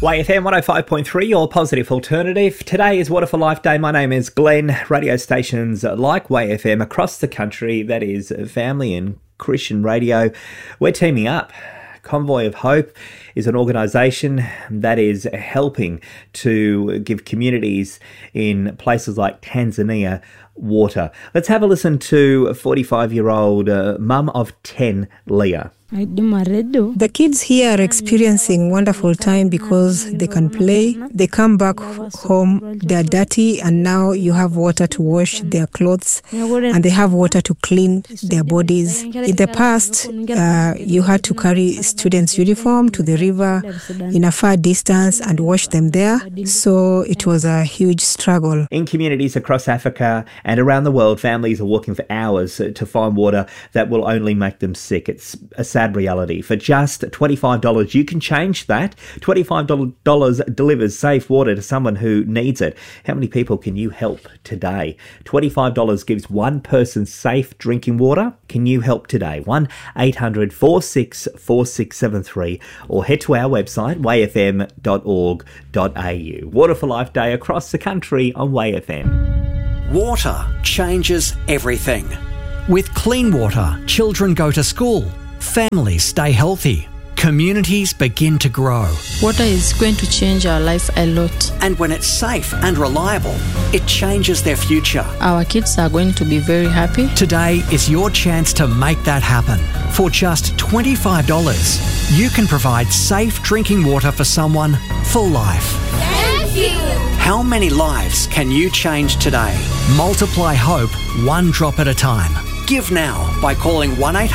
YFM 105.3, your positive alternative. Today is Water for Life Day. My name is Glenn. Radio stations like YFM across the country, that is Family and Christian Radio, we're teaming up. Convoy of Hope is an organisation that is helping to give communities in places like Tanzania water. Let's have a listen to 45-year-old mum of 10, Leah. The kids here are experiencing wonderful time because they can play. They come back home, they're dirty, and now you have water to wash their clothes and they have water to clean their bodies. In the past, you had to carry students' uniform to the river in a far distance and wash them there. So it was a huge struggle. In communities across Africa and around the world, families are walking for hours to find water that will only make them sick. It's a sad reality. For just $25, you can change that. $25 delivers safe water to someone who needs it. How many people can you help today? $25 gives one person safe drinking water. Can you help today? 1-800-464673 or head to our website, wayfm.org.au. Water for Life Day across the country on WayFM. Water changes everything. With clean water, children go to school, families stay healthy, communities begin to grow. Water is going to change our life a lot. And when it's safe and reliable, it changes their future. Our kids are going to be very happy. Today is your chance to make that happen. For just $25, you can provide safe drinking water for someone for life. Thank you! How many lives can you change today? Multiply hope one drop at a time. Give now by calling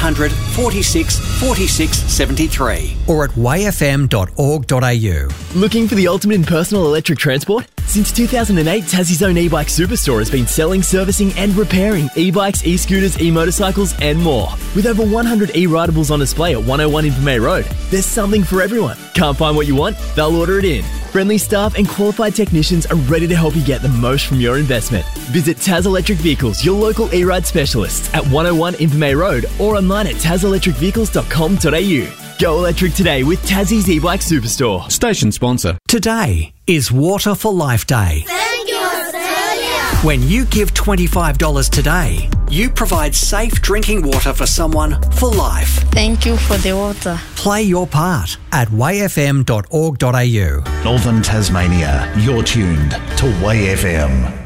1-800-46-46-73 or at wayfm.org.au. Looking for the ultimate in personal electric transport? Since 2008, Tassie's own e-bike superstore has been selling, servicing and repairing e-bikes, e-scooters, e-motorcycles and more. With over 100 e-ridables on display at 101 Invermay Road, there's something for everyone. Can't find what you want? They'll order it in. Friendly staff and qualified technicians are ready to help you get the most from your investment. Visit Taz Electric Vehicles, your local e-ride specialists at 101 Invermay Road or online at tazelectricvehicles.com.au. Go electric today with Tassie's e-bike superstore. Station sponsor. Today is Water for Life Day. Thank you, Australia! When you give $25 today, you provide safe drinking water for someone for life. Thank you for the water. Play your part at wayfm.org.au. Northern Tasmania, you're tuned to WayFM.